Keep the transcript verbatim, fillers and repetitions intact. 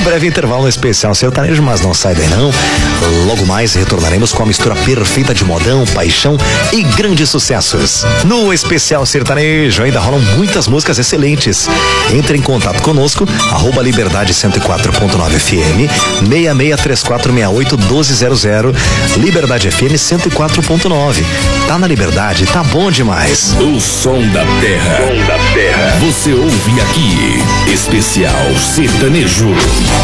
breve intervalo no especial sertanejo, mas não sai daí não. Logo mais retornaremos com a mistura perfeita de modão, paixão e grandes sucessos. No especial sertanejo ainda rolam muitas músicas excelentes. Entre em contato conosco, arroba Liberdade cento e quatro ponto nove F M, seis seis três quatro seis oito um dois zero zero, Liberdade F M cento e quatro ponto nove. Tá na Liberdade, tá bom demais. O som da terra. Som da terra. Você ouve aqui, especial sertanejo.